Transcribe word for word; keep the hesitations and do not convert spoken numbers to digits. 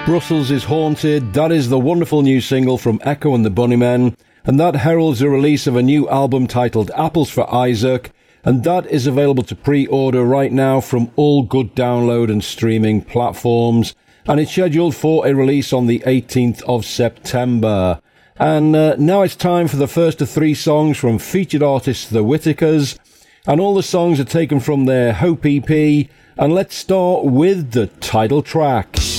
Brussels is Haunted, that is the wonderful new single from Echo and the Bunnymen, and that heralds the release of a new album titled Apples for Isaac, and that is available to pre-order right now from all good download and streaming platforms, and it's scheduled for a release on the eighteenth of September. And uh, now it's time for the first of three songs from featured artists The Whitakers, and all the songs are taken from their Hope E P, and let's start with the title track.